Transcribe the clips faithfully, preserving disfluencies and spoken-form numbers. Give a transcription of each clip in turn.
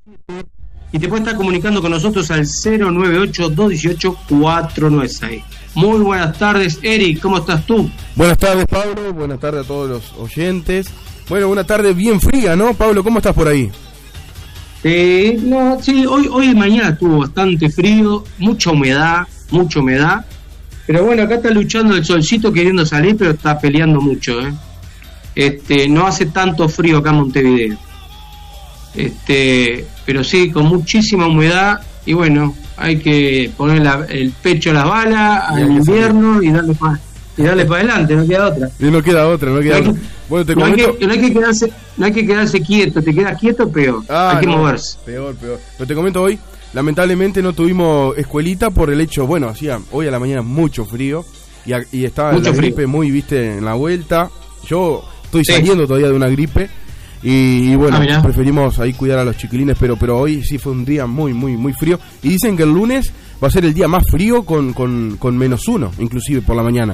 Y te puedes estar comunicando con nosotros al cero nueve ocho, dos uno ocho, cuatro nueve seis. Muy buenas tardes, Eric, ¿cómo estás tú? Buenas tardes, Pablo, buenas tardes a todos los oyentes. Bueno, una tarde bien fría, ¿no? Pablo, ¿cómo estás por ahí? Eh, no, sí, hoy, hoy y mañana estuvo bastante frío, mucha humedad, mucha humedad. Pero bueno, acá está luchando el solcito queriendo salir, pero está peleando mucho, ¿eh? Este, no hace tanto frío acá en Montevideo. Este, pero sí, con muchísima humedad. Y bueno, hay que poner la, el pecho a las balas al invierno y darle para y darle para adelante, no queda otra. Y no queda otra, no queda no otra. Que, bueno, te no, comento... hay que, no hay que quedarse, no hay que quedarse quieto, te quedas quieto peor. Ah, hay que no, moverse. Peor, peor. Pero te comento hoy, lamentablemente no tuvimos escuelita por el hecho, bueno, hacía hoy a la mañana mucho frío y, a, y estaba mucho la gripe frío. Muy, viste, en la vuelta. Yo estoy sí. saliendo todavía de una gripe. Y, y bueno, ah, preferimos ahí cuidar a los chiquilines, pero pero hoy sí fue un día muy, muy, muy frío. Y dicen que el lunes va a ser el día más frío con, con, con menos uno, inclusive por la mañana.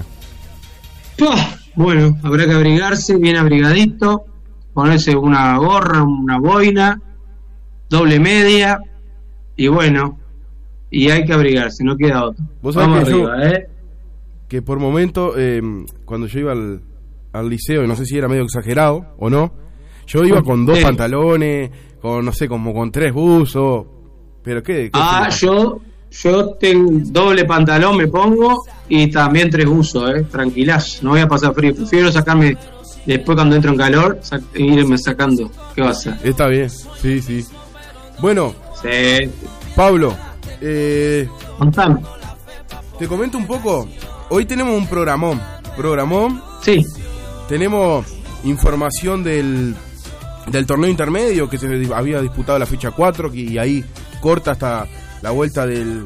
Bueno, habrá que abrigarse, bien abrigadito, ponerse una gorra, una boina, doble media, y bueno, y hay que abrigarse, no queda otro. ¿Vos sabés Vamos que arriba, yo, ¿eh? Que por momento, eh, cuando yo iba al, al liceo, y no sé si era medio exagerado o no, yo iba con dos sí. pantalones, con no sé, como con tres buzos, pero qué. qué ah, qué? yo yo tengo doble pantalón me pongo y también tres buzos, eh, tranquilazo, no voy a pasar frío, prefiero sacarme después cuando entro en calor, sac- irme sacando, ¿qué va a hacer? Está bien, sí, sí. Bueno, sí. Pablo, eh, contame. Te comento un poco, hoy tenemos un programón, programón, sí, tenemos información del del torneo intermedio que se había disputado la fecha cuatro y ahí corta hasta la vuelta del,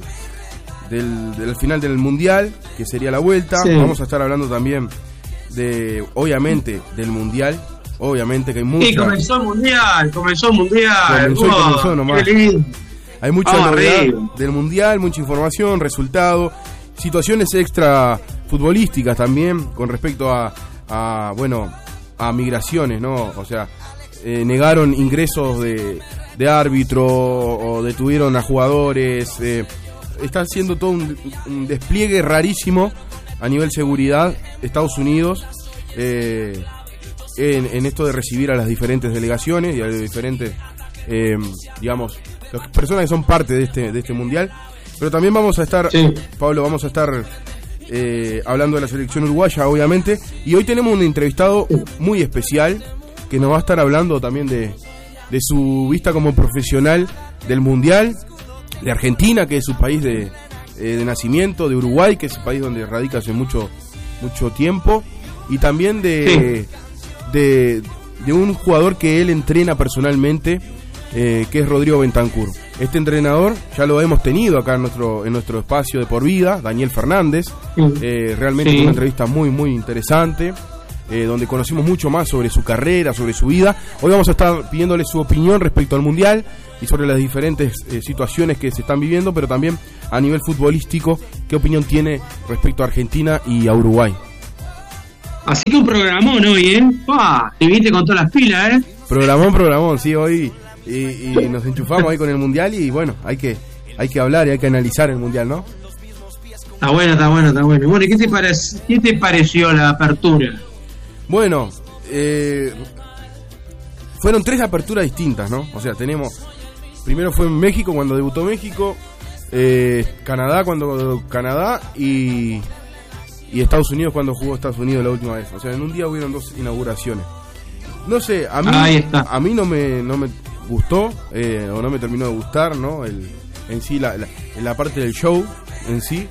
del, del final del mundial, que sería la vuelta. Sí. Vamos a estar hablando también de, obviamente, del mundial, obviamente que hay mucha... Sí, comenzó el mundial, comenzó el mundial. Comenzó y comenzó nomás. Hay mucha oh, novedad arriba. del mundial, mucha información, resultados, situaciones extra futbolísticas también con respecto a, a bueno, a migraciones, ¿no? O sea, eh, negaron ingresos de, de árbitro o detuvieron a jugadores. Eh, está haciendo todo un, un despliegue rarísimo a nivel seguridad Estados Unidos eh, en, en esto de recibir a las diferentes delegaciones y a los diferentes, eh, digamos, las personas que son parte de este, de este mundial. Pero también vamos a estar, sí. Pablo, vamos a estar eh, hablando de la selección uruguaya, obviamente. Y hoy tenemos un entrevistado muy especial que nos va a estar hablando también de, de su vista como profesional del mundial, de Argentina, que es su país de, eh, de nacimiento, de Uruguay, que es el país donde radica hace mucho, mucho tiempo, y también de, sí. de, de un jugador que él entrena personalmente, eh, que es Rodrigo Bentancur. Este entrenador ya lo hemos tenido acá en nuestro en nuestro espacio de Por Vida, Daniel Fernández. Sí. Eh, realmente sí. Una entrevista muy, muy interesante. Eh, donde conocimos mucho más sobre su carrera, sobre su vida. Hoy vamos a estar pidiéndole su opinión respecto al Mundial y sobre las diferentes eh, situaciones que se están viviendo, pero también a nivel futbolístico, qué opinión tiene respecto a Argentina y a Uruguay. Así que un programón hoy, ¿eh? ¡Pah! Te viste con todas las pilas, ¿eh? Programón, programón, sí, hoy y, y nos enchufamos ahí con el Mundial y bueno, hay que, hay que hablar y hay que analizar el Mundial, ¿no? Está bueno, está bueno, está bueno. Bueno, ¿y qué te, parece, qué te pareció la apertura? Bueno, eh, fueron tres aperturas distintas, ¿no? O sea, tenemos... Primero fue en México cuando debutó México, eh, Canadá cuando Canadá y, y Estados Unidos cuando jugó Estados Unidos la última vez. O sea, en un día hubieron dos inauguraciones. No sé, a mí, Ahí está. a mí no me no me gustó, eh, o no me terminó de gustar, ¿no? El, en sí, la, la, la parte del show en sí,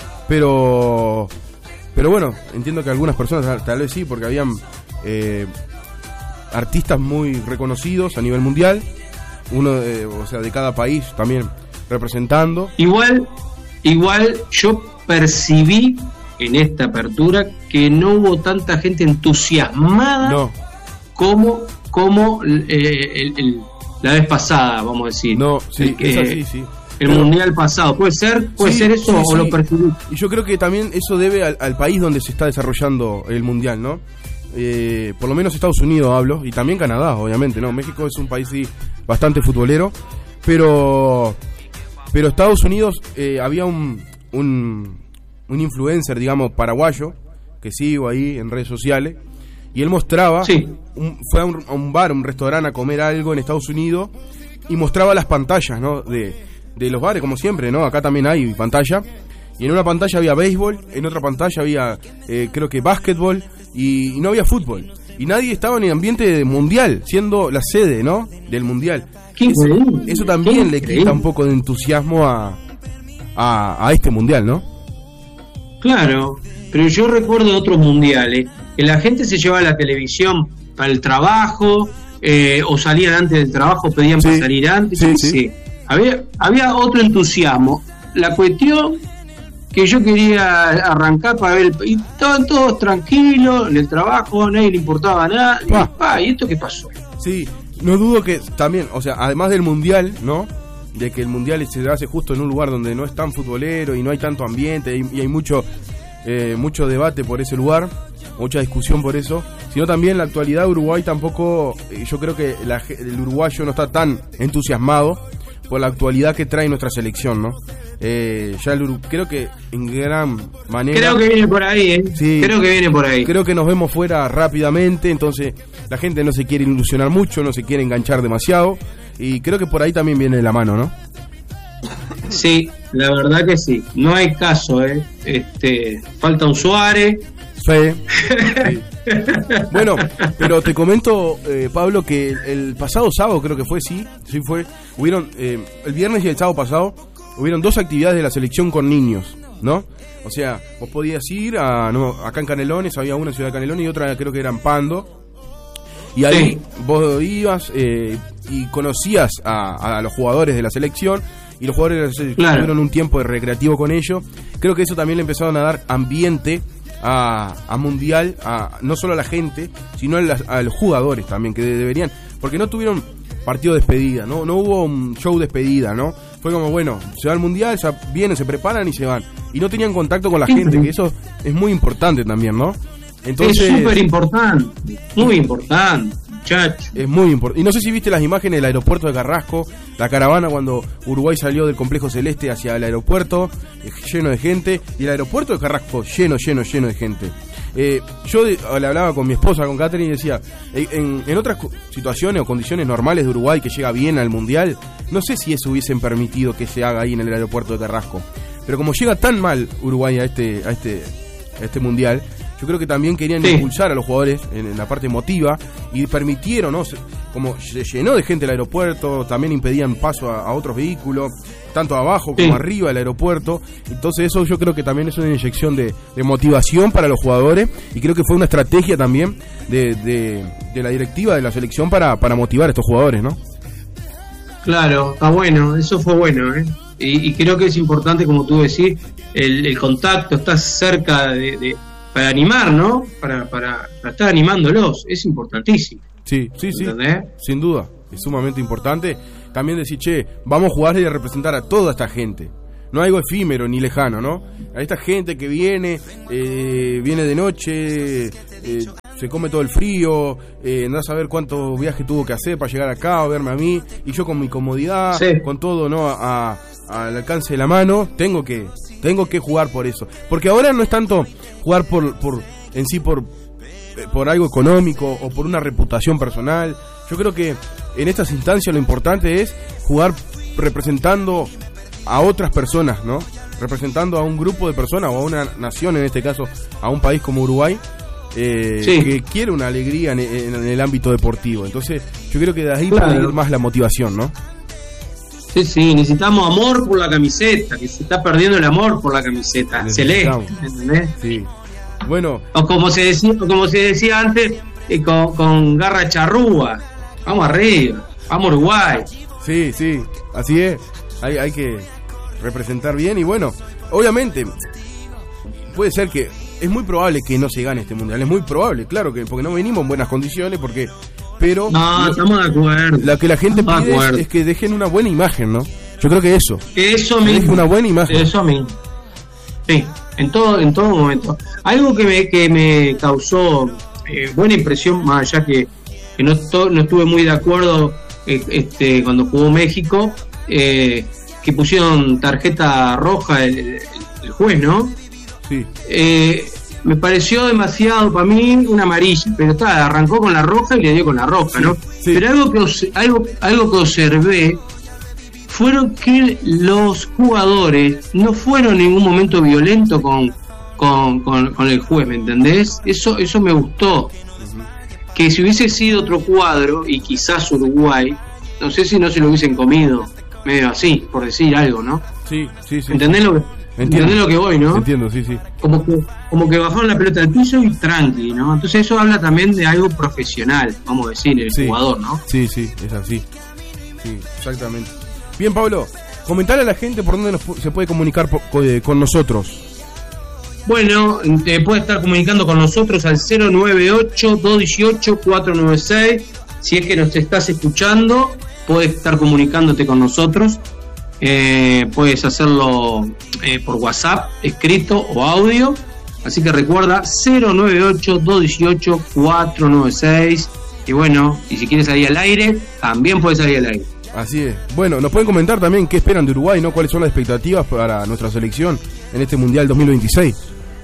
pero... Pero bueno, entiendo que algunas personas tal vez sí, porque habían eh, artistas muy reconocidos a nivel mundial, uno de, o sea, de cada país también representando. Igual, igual yo percibí en esta apertura que no hubo tanta gente entusiasmada no. como, como eh, el, el, la vez pasada, vamos a decir. No, sí, el, es así, sí. El Pero, mundial pasado, ¿puede ser? ¿Puede sí, ser eso sí, o sí. lo percibí? Y yo creo que también eso debe al, al país donde se está desarrollando el mundial, ¿no? Eh, por lo menos Estados Unidos hablo, y también Canadá, obviamente, ¿no? México es un país sí, bastante futbolero, pero pero Estados Unidos eh, había un, un un influencer, digamos, paraguayo que sigo ahí en redes sociales, y él mostraba, sí. un, fue a un, a un bar, un restaurante a comer algo en Estados Unidos y mostraba las pantallas, ¿no? de, de los bares, como siempre, ¿no? Acá también hay pantalla, y en una pantalla había béisbol, en otra pantalla había eh, creo que básquetbol, y, y no había fútbol, y nadie estaba en el ambiente mundial, siendo la sede, ¿no? del mundial. Eso, eso también le quita un poco de entusiasmo a, a, a este mundial, ¿no? Claro, pero yo recuerdo otros mundiales que la gente se llevaba la televisión para el trabajo, eh, o salían antes del trabajo, pedían sí, para salir antes. Sí, sí. Sí. Había, había otro entusiasmo. La cuestión que yo quería arrancar para ver, y estaban todos tranquilos en el trabajo, a nadie le importaba nada. Y, ah, ¿y esto qué pasó? Sí, no dudo que también, o sea, además del mundial, ¿no? De que el mundial se hace justo en un lugar donde no es tan futbolero y no hay tanto ambiente, y, y hay mucho eh, mucho debate por ese lugar, mucha discusión por eso, sino también en la actualidad Uruguay tampoco, yo creo que la, el uruguayo no está tan entusiasmado por la actualidad que trae nuestra selección, ¿no? Eh, ya el Uru, creo que en gran manera, creo que viene por ahí, ¿eh? Sí, creo que viene por ahí. Creo que nos vemos fuera rápidamente, entonces la gente no se quiere ilusionar mucho, no se quiere enganchar demasiado, y creo que por ahí también viene de la mano, ¿no? Sí, la verdad que sí. No hay caso, ¿eh? Este, falta un Suárez. Sí. Sí. Bueno, pero te comento, eh, Pablo, que el, el pasado sábado, creo que fue, sí, sí fue, hubieron, eh, el viernes y el sábado pasado, hubieron dos actividades de la selección con niños, ¿no? O sea, vos podías ir a, no, acá en Canelones, había una en Ciudad de Canelones y otra creo que era en Pando. Y ahí sí, vos ibas eh, y conocías a, a los jugadores de la selección, y los jugadores de la selección claro, tuvieron un tiempo de recreativo con ellos. Creo que eso también le empezaron a dar ambiente a, a mundial, a, no solo a la gente, sino a, las, a los jugadores también, que deberían, porque no tuvieron partido de despedida, no no hubo un show de despedida, ¿no? Fue como, bueno, se va al mundial, se vienen, se preparan y se van. Y no tenían contacto con la sí, gente, que eso es muy importante también, ¿no? Entonces, es súper importante, muy importante, muchachos. Es muy importante. Y no sé si viste las imágenes del aeropuerto de Carrasco, la caravana cuando Uruguay salió del Complejo Celeste hacia el aeropuerto, eh, lleno de gente, y el aeropuerto de Carrasco lleno, lleno, lleno de gente. Eh, yo de, le hablaba con mi esposa, con Catherine, y decía, en, en otras situaciones o condiciones normales de Uruguay, que llega bien al Mundial, no sé si eso hubiesen permitido que se haga ahí en el aeropuerto de Carrasco. Pero como llega tan mal Uruguay a este, a este, a este Mundial, yo creo que también querían sí, impulsar a los jugadores en, en la parte emotiva, y permitieron, ¿no? Se, como se llenó de gente el aeropuerto, también impedían paso a, a otros vehículos, tanto abajo como sí, arriba del aeropuerto. Entonces eso yo creo que también es una inyección de, de motivación para los jugadores, y creo que fue una estrategia también de, de, de la directiva de la selección para, para motivar a estos jugadores, ¿no? Claro, está bueno, eso fue bueno, ¿eh? Y, y creo que es importante, como tú decís, el, el contacto, estar cerca de... de para animar, ¿no? Para, para, para estar animándolos, es importantísimo. Sí, sí, sí, sin duda, es sumamente importante. También decir, che, vamos a jugar y a representar a toda esta gente. No algo efímero ni lejano, ¿no? A esta gente que viene, eh, viene de noche, eh, se come todo el frío, eh, andás a ver cuántos viajes tuvo que hacer para llegar acá o verme a mí, y yo con mi comodidad, sí, con todo, ¿no? A, a, al alcance de la mano, tengo que tengo que jugar por eso. Porque ahora no es tanto jugar por, por en sí por, por algo económico o por una reputación personal. Yo creo que en estas instancias lo importante es jugar representando a otras personas, ¿no? Representando a un grupo de personas o a una nación, en este caso a un país como Uruguay, eh, sí, que quiere una alegría en, en, en el ámbito deportivo. Entonces yo creo que de ahí claro, puede ir más la motivación, ¿no? Sí, sí, necesitamos amor por la camiseta, que se está perdiendo el amor por la camiseta celeste, ¿entendés? Sí. Bueno, o como se decía, o como se decía antes, eh, con, con garra charrúa, vamos arriba, vamos Uruguay. Sí, sí, así es, hay, hay que representar bien, y bueno, obviamente puede ser que, es muy probable que no se gane este mundial, es muy probable, claro, que porque no venimos en buenas condiciones, porque pero no, estamos de acuerdo. Lo que la gente estamos pide es, es que dejen una buena imagen, ¿no? Yo creo que eso. Eso mismo. Una buena imagen. Eso mismo. Sí, en todo, en todo momento. Algo que me, que me causó eh, buena impresión, más allá que, que no, to, no estuve muy de acuerdo eh, este, cuando jugó México, eh, que pusieron tarjeta roja el, el juez, ¿no? Sí. Eh, me pareció demasiado para mí una amarilla, pero está, arrancó con la roja y le dio con la roja, ¿no? Sí. Pero algo que, algo, algo que observé fueron que los jugadores no fueron en ningún momento violentos con, con, con, con el juez, ¿me entendés? Eso, eso me gustó. Uh-huh. Que si hubiese sido otro cuadro, y quizás Uruguay, no sé si no se lo hubiesen comido, medio así, por decir algo, ¿no? Sí, sí, sí. ¿Entendés lo que, Entiendo. ¿entendés lo que voy, no? Entiendo, sí, sí. Como que, como que bajaron la pelota al piso y tranqui, ¿no? Entonces eso habla también de algo profesional, vamos a decir, el sí. jugador, ¿no? Sí, sí, es así. Sí, exactamente. Bien, Pablo, comentale a la gente por dónde nos, se puede comunicar por, con nosotros. Bueno, te puedes estar comunicando con nosotros al cero nueve ocho, dos uno ocho, cuatro nueve seis. Si es que nos estás escuchando, puedes estar comunicándote con nosotros. Eh, puedes hacerlo eh, por WhatsApp, escrito o audio. Así que recuerda, cero nueve ocho, dos uno ocho, cuatro nueve seis. Y bueno, y si quieres salir al aire, también puedes salir al aire. Así es. Bueno, nos pueden comentar también qué esperan de Uruguay, ¿no? ¿Cuáles son las expectativas para nuestra selección en este Mundial dos mil veintiséis?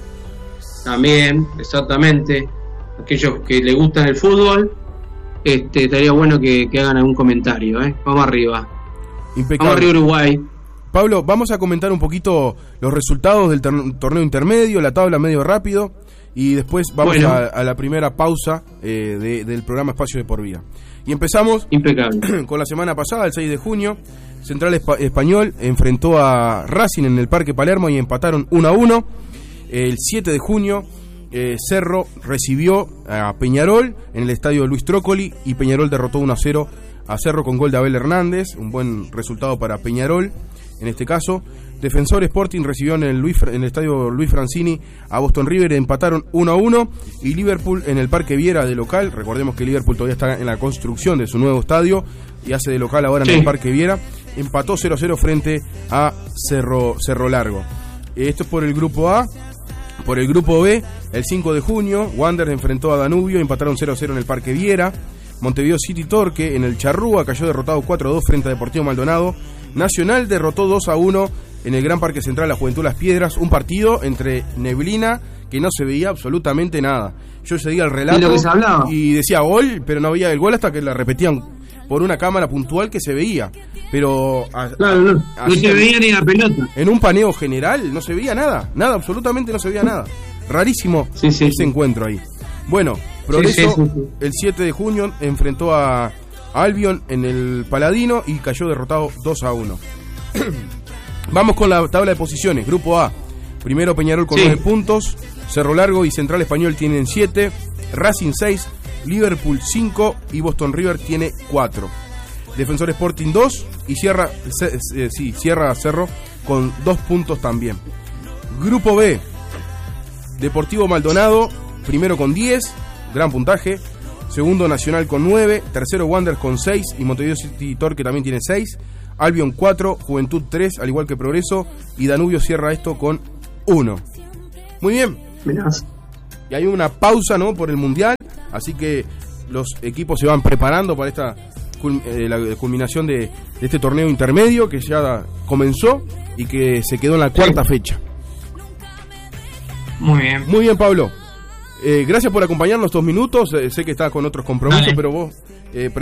También, exactamente. Aquellos que les gustan el fútbol, este, estaría bueno que, que hagan algún comentario, ¿eh? Vamos arriba. Impecable. Vamos arriba Uruguay. Pablo, vamos a comentar un poquito los resultados del tor- torneo intermedio, la tabla medio rápido, y después vamos bueno. a, a la primera pausa eh, de, del programa Espacio de Por Vida. Y empezamos Impecable. con la semana pasada, el seis de junio. Central Espa- Español enfrentó a Racing en el Parque Palermo y empataron uno a uno. El siete de junio, eh, Cerro recibió a Peñarol en el estadio Luis Trócoli y Peñarol derrotó uno a cero a Cerro con gol de Abel Hernández. Un buen resultado para Peñarol en este caso. Defensor Sporting recibió en el, Luis, en el estadio Luis Francini a Boston River, empataron uno a uno. Y Liverpool en el Parque Viera de local, recordemos que Liverpool todavía está en la construcción de su nuevo estadio y hace de local ahora sí. en el Parque Viera, empató cero a cero frente a Cerro, Cerro Largo. Esto es por el grupo A. Por el grupo B, el cinco de junio, Wanderers enfrentó a Danubio, empataron cero a cero en el Parque Viera. Montevideo City Torque en el Charrúa cayó derrotado cuatro a dos frente a Deportivo Maldonado. Nacional derrotó dos a uno en el Gran Parque Central a Juventud Las Piedras, un partido entre neblina que no se veía absolutamente nada. Yo seguía el relato y decía gol, pero no había el gol hasta que la repetían por una cámara puntual que se veía. Pero a, claro, no, a, no se veía ni la pelota. En un paneo general no se veía nada, nada, absolutamente no se veía nada. Rarísimo sí, sí, ese sí. encuentro ahí. Bueno, Progreso sí, sí, sí, sí. el siete de junio enfrentó a Albion en el Paladino y cayó derrotado dos a uno. Vamos con la tabla de posiciones. Grupo A, primero Peñarol con sí. nueve puntos, Cerro Largo y Central Español tienen siete, Racing seis, Liverpool cinco y Boston River tiene cuatro. Defensor Sporting dos y cierra, eh, sí, cierra Cerro con dos puntos también. Grupo B, Deportivo Maldonado, primero con diez, gran puntaje. Segundo Nacional con nueve, tercero Wanderers con seis y Montevideo City Torque también tiene seis. Albion cuatro, Juventud tres, al igual que Progreso, y Danubio cierra esto con uno. Muy bien. Mirá. Y hay una pausa, ¿no?, por el Mundial, así que los equipos se van preparando para esta eh, la culminación de, de este torneo intermedio que ya comenzó y que se quedó en la cuarta sí. fecha. Muy bien. Muy bien, Pablo. Eh, gracias por acompañarnos estos minutos. Eh, sé que estás con otros compromisos, Dale. pero vos... Eh,